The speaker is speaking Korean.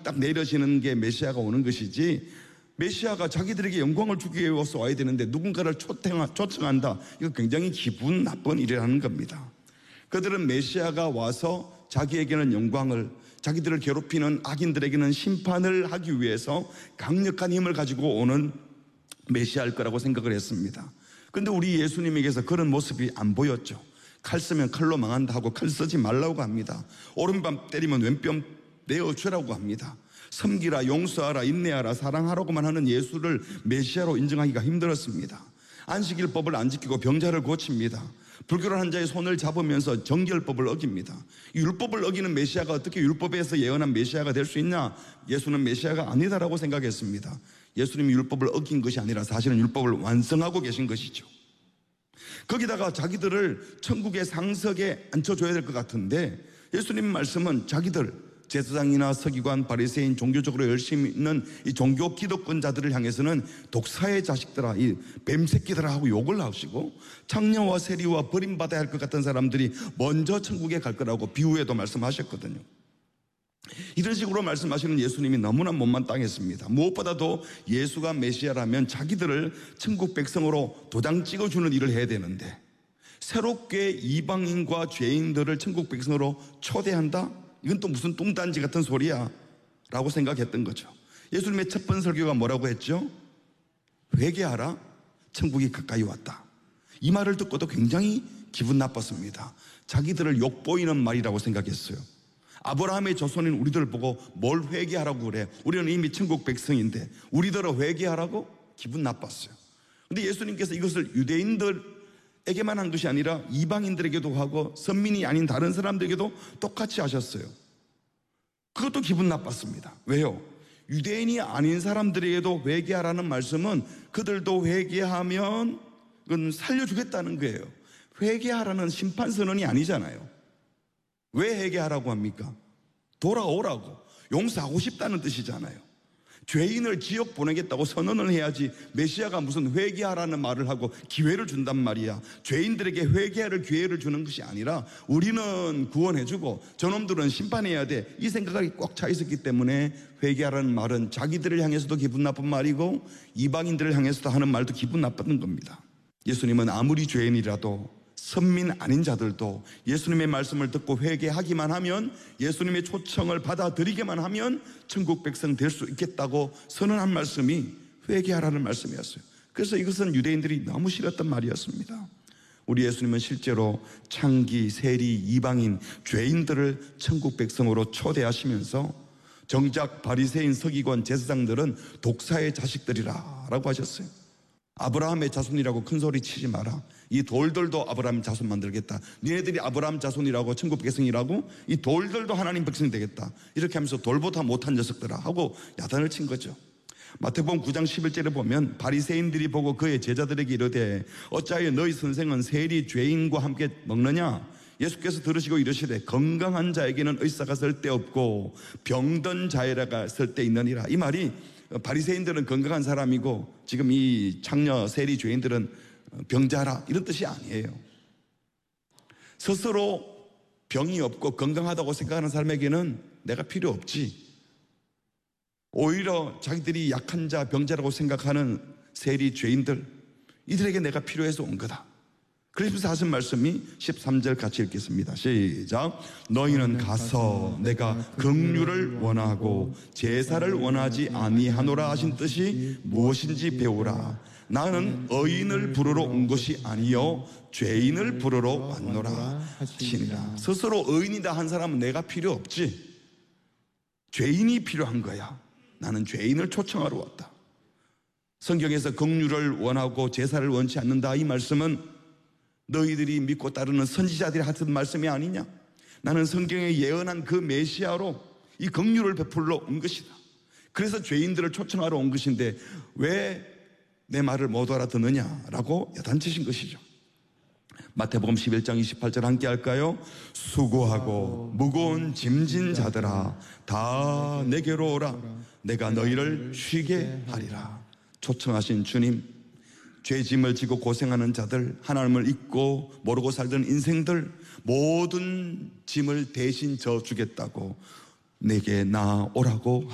딱 내려지는 게 메시아가 오는 것이지, 메시아가 자기들에게 영광을 주기 위해서 와야 되는데 누군가를 초청한다. 이거 굉장히 기분 나쁜 일이라는 겁니다. 그들은 메시아가 와서 자기에게는 영광을, 자기들을 괴롭히는 악인들에게는 심판을 하기 위해서 강력한 힘을 가지고 오는 메시아일 거라고 생각을 했습니다. 그런데 우리 예수님에게서 그런 모습이 안 보였죠. 칼 쓰면 칼로 망한다 하고 칼 쓰지 말라고 합니다. 오른밤 때리면 왼뺨 내어주라고 합니다. 섬기라, 용서하라, 인내하라, 사랑하라고만 하는 예수를 메시아로 인정하기가 힘들었습니다. 안식일법을 안 지키고 병자를 고칩니다. 불결한 자의 손을 잡으면서 정결법을 어깁니다. 율법을 어기는 메시아가 어떻게 율법에서 예언한 메시아가 될 수 있냐? 예수는 메시아가 아니다라고 생각했습니다. 예수님이 율법을 어긴 것이 아니라 사실은 율법을 완성하고 계신 것이죠. 거기다가 자기들을 천국의 상석에 앉혀줘야 될 것 같은데, 예수님 말씀은 자기들 제사장이나 서기관, 바리새인, 종교적으로 열심히 있는 이 종교 기득권자들을 향해서는 독사의 자식들아, 이 뱀새끼들아 하고 욕을 하시고, 창녀와 세리와 버림받아야 할 것 같은 사람들이 먼저 천국에 갈 거라고 비유에도 말씀하셨거든요. 이런 식으로 말씀하시는 예수님이 너무나 못마땅했습니다. 무엇보다도 예수가 메시아라면 자기들을 천국 백성으로 도장 찍어주는 일을 해야 되는데, 새롭게 이방인과 죄인들을 천국 백성으로 초대한다? 이건 또 무슨 뚱딴지 같은 소리야 라고 생각했던 거죠. 예수님의 첫 번째 설교가 뭐라고 했죠? 회개하라, 천국이 가까이 왔다. 이 말을 듣고도 굉장히 기분 나빴습니다. 자기들을 욕보이는 말이라고 생각했어요. 아브라함의 자손인 우리들 보고 뭘 회개하라고 그래? 우리는 이미 천국 백성인데 우리들을 회개하라고? 기분 나빴어요. 그런데 예수님께서 이것을 유대인들에게만 한 것이 아니라 이방인들에게도 하고 선민이 아닌 다른 사람들에게도 똑같이 하셨어요. 그것도 기분 나빴습니다. 왜요? 유대인이 아닌 사람들에게도 회개하라는 말씀은 그들도 회개하면 그건 살려주겠다는 거예요. 회개하라는 심판선언이 아니잖아요. 왜 회개하라고 합니까? 돌아오라고, 용서하고 싶다는 뜻이잖아요. 죄인을 지옥 보내겠다고 선언을 해야지 메시아가 무슨 회개하라는 말을 하고 기회를 준단 말이야. 죄인들에게 회개할 기회를 주는 것이 아니라 우리는 구원해주고 저놈들은 심판해야 돼, 이 생각이 꽉 차 있었기 때문에 회개하라는 말은 자기들을 향해서도 기분 나쁜 말이고 이방인들을 향해서도 하는 말도 기분 나쁜 겁니다. 예수님은 아무리 죄인이라도 선민 아닌 자들도 예수님의 말씀을 듣고 회개하기만 하면, 예수님의 초청을 받아들이기만 하면 천국 백성 될 수 있겠다고 선언한 말씀이 회개하라는 말씀이었어요. 그래서 이것은 유대인들이 너무 싫었던 말이었습니다. 우리 예수님은 실제로 창기, 세리, 이방인, 죄인들을 천국 백성으로 초대하시면서 정작 바리새인, 서기관, 제사장들은 독사의 자식들이라 라고 하셨어요. 아브라함의 자손이라고 큰 소리 치지 마라. 이 돌들도 아브라함 자손 만들겠다. 니네들이 아브라함 자손이라고 천국 백성이라고 이 돌들도 하나님 백성이 되겠다. 이렇게 하면서 돌보다 못한 녀석들아 하고 야단을 친 거죠. 마태복음 9장 11절에 보면 바리새인들이 보고 그의 제자들에게 이르되 어찌하여 너희 선생은 세리 죄인과 함께 먹느냐? 예수께서 들으시고 이르시되 건강한 자에게는 의사가 쓸데없고 병든 자에라가 쓸데있느니라. 이 말이 바리새인들은 건강한 사람이고 지금 이 창녀 세리 죄인들은 병자라, 이런 뜻이 아니에요. 스스로 병이 없고 건강하다고 생각하는 사람에게는 내가 필요 없지. 오히려 자기들이 약한 자, 병자라고 생각하는 세리 죄인들, 이들에게 내가 필요해서 온 거다. 그래서 하신 말씀이 13절 같이 읽겠습니다. 시작. 너희는 가서 내가 긍휼을 원하고 제사를 원하지 아니하노라 하신 뜻이 무엇인지 배우라. 나는 의인을 부르러 온 것이 아니요 죄인을 부르러 왔노라 하시니라. 스스로 의인이다 한 사람은 내가 필요 없지. 죄인이 필요한 거야. 나는 죄인을 초청하러 왔다. 성경에서 긍휼을 원하고 제사를 원치 않는다, 이 말씀은 너희들이 믿고 따르는 선지자들이 하던 말씀이 아니냐? 나는 성경에 예언한 그 메시아로 이 긍휼을 베풀러 온 것이다. 그래서 죄인들을 초청하러 온 것인데 왜 내 말을 못 알아듣느냐라고 야단치신 것이죠. 마태복음 11장 28절 함께 할까요? 수고하고 무거운 짐진 자들아 다 내게로 오라. 내가 너희를 쉬게 하리라. 초청하신 주님, 죄짐을 지고 고생하는 자들, 하나님을 잊고 모르고 살던 인생들, 모든 짐을 대신 져주겠다고 내게 나오라고